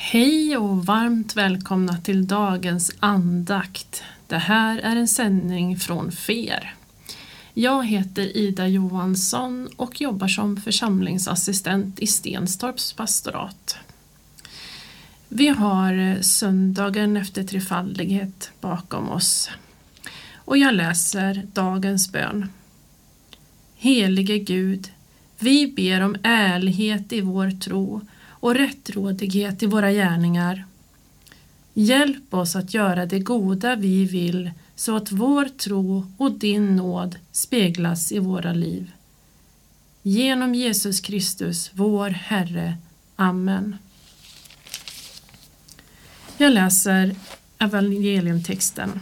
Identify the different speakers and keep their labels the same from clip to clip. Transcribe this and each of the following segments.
Speaker 1: Hej och varmt välkomna till dagens andakt. Det här är en sändning från FER. Jag heter Ida Johansson och jobbar som församlingsassistent i Stenstorps pastorat. Vi har söndagen efter trefaldighet bakom oss och jag läser dagens bön. Helige Gud, vi ber om ärlighet i vår tro och rättrådighet i våra gärningar. Hjälp oss att göra det goda vi vill så att vår tro och din nåd speglas i våra liv. Genom Jesus Kristus, vår Herre. Amen. Jag läser evangeliumtexten.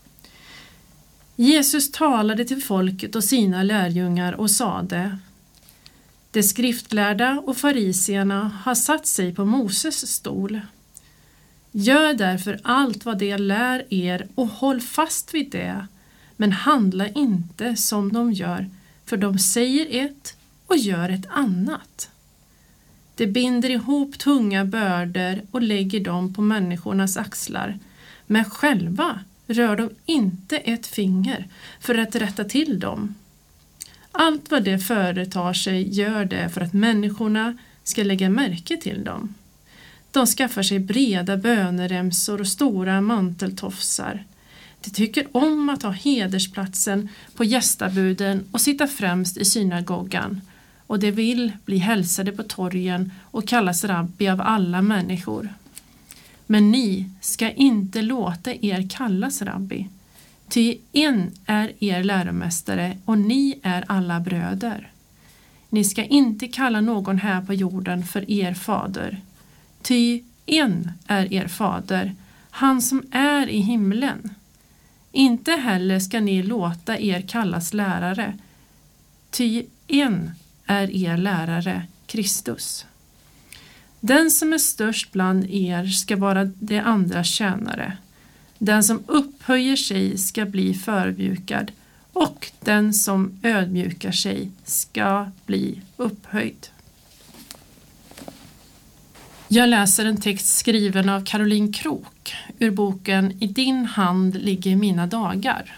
Speaker 1: Jesus talade till folket och sina lärjungar och sade: De skriftlärda och farisierna har satt sig på Moses stol. Gör därför allt vad de lär er och håll fast vid det, men handla inte som de gör, för de säger ett och gör ett annat. De binder ihop tunga bördor och lägger dem på människornas axlar, men själva rör de inte ett finger för att rätta till dem. Allt vad det företar sig gör det för att människorna ska lägga märke till dem. De skaffar sig breda böneremsor och stora manteltofsar. De tycker om att ha hedersplatsen på gästabuden och sitta främst i synagogan. Och de vill bli hälsade på torgen och kallas rabbi av alla människor. Men ni ska inte låta er kallas rabbi. Ty en är er läromästare och ni är alla bröder. Ni ska inte kalla någon här på jorden för er fader. Ty en är er fader, han som är i himlen. Inte heller ska ni låta er kallas lärare. Ty en är er lärare, Kristus. Den som är störst bland er ska vara de andra tjänare. Den som upphöjer sig ska bli förödmjukad och den som ödmjukar sig ska bli upphöjd. Jag läser en text skriven av Caroline Krok ur boken I din hand ligger mina dagar.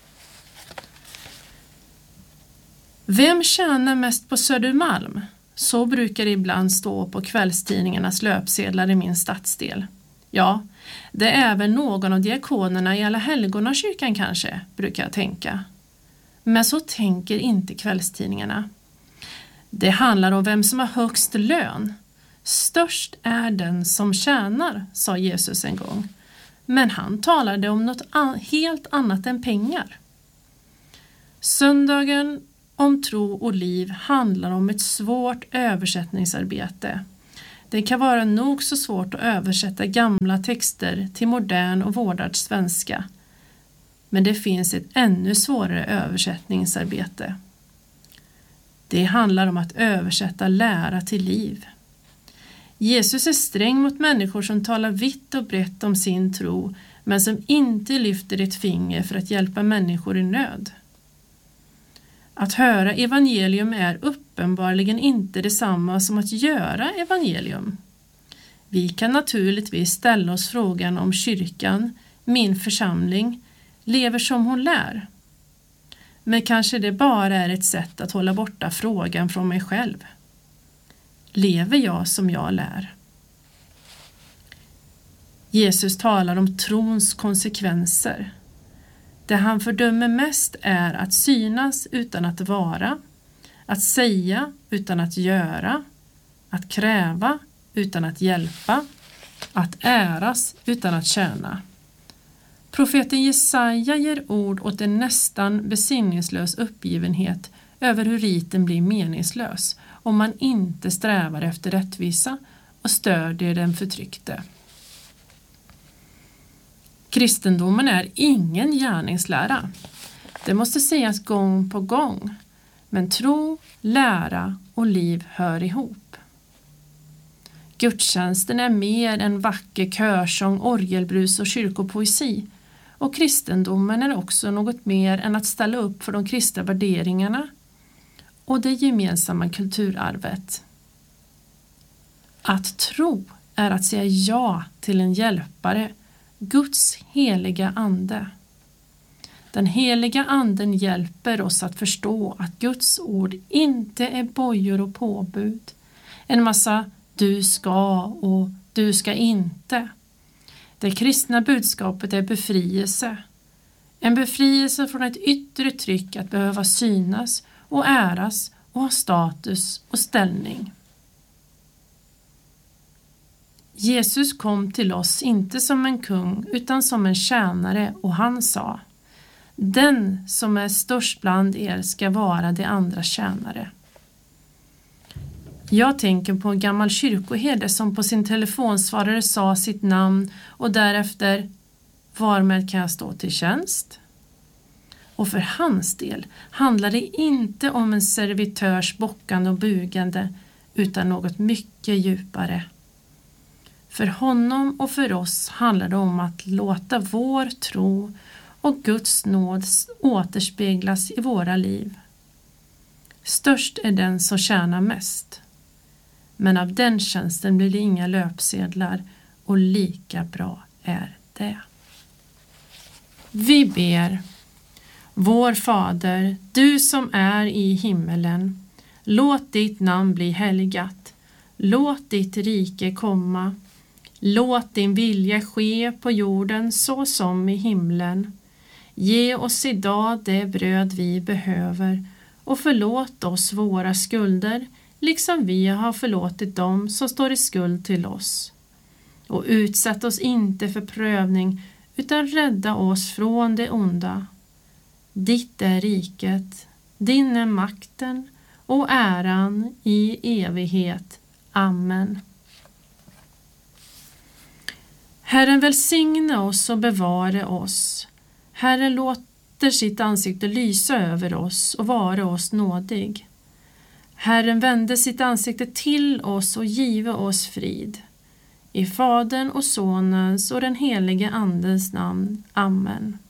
Speaker 1: Vem tjänar mest på Södermalm? Så brukar det ibland stå på kvällstidningarnas löpsedlar i min stadsdel. Ja, det är även någon av diakonerna i Alla helgonakyrkan kanske, brukar jag tänka. Men så tänker inte kvällstidningarna. Det handlar om vem som har högst lön. Störst är den som tjänar, sa Jesus en gång. Men han talade om något helt annat än pengar. Söndagen om tro och liv handlar om ett svårt översättningsarbete. Det kan vara nog så svårt att översätta gamla texter till modern och vårdad svenska. Men det finns ett ännu svårare översättningsarbete. Det handlar om att översätta lära till liv. Jesus är sträng mot människor som talar vitt och brett om sin tro, men som inte lyfter ett finger för att hjälpa människor i nöd. Att höra evangelium är uppenbarligen inte detsamma som att göra evangelium. Vi kan naturligtvis ställa oss frågan om kyrkan, min församling, lever som hon lär. Men kanske det bara är ett sätt att hålla borta frågan från mig själv. Lever jag som jag lär? Jesus talar om trons konsekvenser. Det han fördömer mest är att synas utan att vara, att säga utan att göra, att kräva utan att hjälpa, att äras utan att tjäna. Profeten Jesaja ger ord åt en nästan besinningslös uppgivenhet över hur riten blir meningslös om man inte strävar efter rättvisa och stödjer den förtryckte. Kristendomen är ingen gärningslära. Det måste sägas gång på gång. Men tro, lära och liv hör ihop. Gudstjänsten är mer än vacker körsång, orgelbrus och kyrkopoesi. Och kristendomen är också något mer än att ställa upp för de kristna värderingarna och det gemensamma kulturarvet. Att tro är att säga ja till en hjälpare, Guds heliga ande. Den heliga anden hjälper oss att förstå att Guds ord inte är bojor och påbud. En massa du ska och du ska inte. Det kristna budskapet är befrielse. En befrielse från ett yttre tryck att behöva synas och äras och ha status och ställning. Jesus kom till oss inte som en kung utan som en tjänare, och han sa: den som är störst bland er ska vara de andra tjänare. Jag tänker på en gammal kyrkoherde som på sin telefonsvarare sa sitt namn och därefter: varmed kan jag stå till tjänst? Och för hans del handlar det inte om en servitörs bockande och bugande utan något mycket djupare. För honom och för oss handlar det om att låta vår tro och Guds nåd återspeglas i våra liv. Störst är den som tjänar mest. Men av den tjänsten blir det inga löpsedlar, och lika bra är det. Vi ber. Vår Fader, du som är i himmelen, låt ditt namn bli helgat. Låt ditt rike komma. Låt din vilja ske på jorden så som i himlen. Ge oss idag det bröd vi behöver, och förlåt oss våra skulder, liksom vi har förlåtit dem som står i skuld till oss. Och utsätt oss inte för prövning, utan rädda oss från det onda. Ditt är riket, din är makten och äran i evighet. Amen. Herren välsigne oss och bevare oss. Herren låter sitt ansikte lysa över oss och vara oss nådig. Herren vände sitt ansikte till oss och give oss frid. I Fadern och Sonens och den helige Andens namn. Amen.